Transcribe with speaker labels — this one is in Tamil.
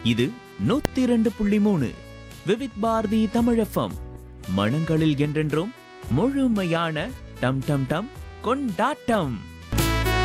Speaker 1: இது 102.3 விவித் பாரதி தமிழகம். மனங்களில் என்றென்றும் முழுமையான டம் டம் டம் கொண்டாட்டம்.